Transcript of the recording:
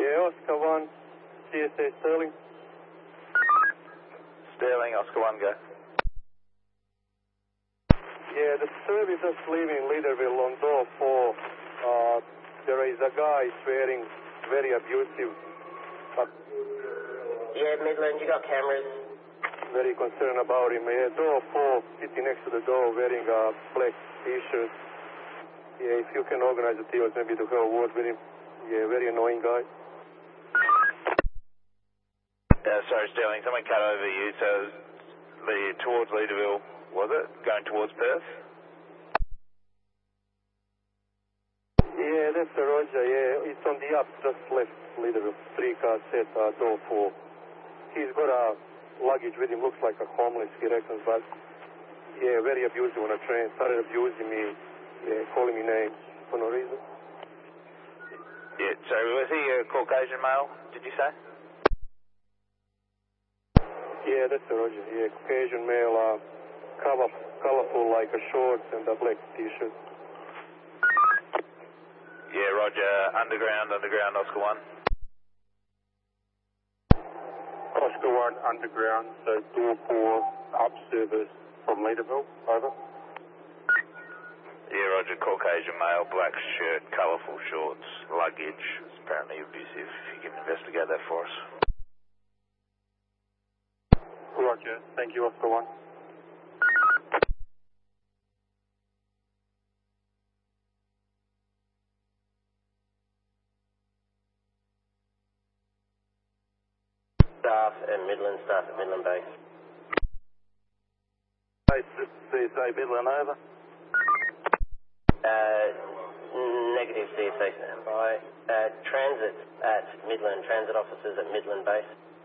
Yeah, Oscar 1, CSA Sterling. Sterling, Oscar 1, go. Yeah, the service is leaving Leaderville on door 4. There is a guy swearing, very abusive. Yeah, Midland, you got cameras? Very concerned about him. Yeah, door 4, sitting next to the door, wearing a black t-shirt. Yeah, if you can organize the teams, maybe to have a word with him. Yeah, very annoying guy. Sorry, Sterling, someone cut over you, so towards Leaderville, was it? Going towards Perth? Yeah, that's the Roger, yeah. It's on the up, just left Leaderville. 3-car set, door 4. He's got a luggage with him, looks like a homeless, he reckons, but yeah, very abusive on a train. Started abusing me, yeah, calling me names for no reason. Yeah, sorry, was he a Caucasian male, did you say? Yeah, that's the Roger, yeah. Caucasian male, colorful like a shorts and a black t-shirt. Yeah, Roger, underground, Oscar 1. Oscar 1, underground, so door 4, up service from Leaderville, over. Yeah, Roger, Caucasian male, black shirt, colourful shorts, luggage. It's apparently abusive. You can investigate that for us. Roger, thank you, Oscar 1. Staff at Midland Base. CSA Midland, over. Negative CSA standby. Transit at Midland, transit officers at Midland Base.